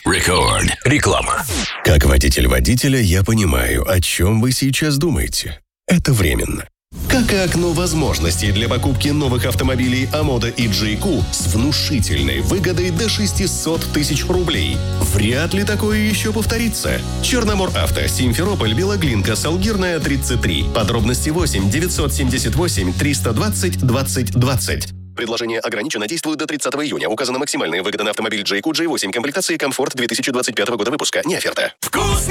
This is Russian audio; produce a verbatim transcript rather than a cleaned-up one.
Record. Реклама. Как водитель водителя я понимаю, о чем вы сейчас думаете. Это временно. Как и окно возможностей для покупки новых автомобилей Amoda и джей кью с внушительной выгодой до шестьсот тысяч рублей. Вряд ли такое еще повторится. Черномор Авто, Симферополь, Белоглинка, Салгирная, тридцать три. Подробности восемь девятьсот семьдесят восемь триста двадцать двадцать двадцать. Предложение ограничено, действует до тридцатого июня. Указана максимальная выгода на автомобиль джей кью джей восемь комплектации «Комфорт» две тысячи двадцать пятого года выпуска. Не оферта. Вкус!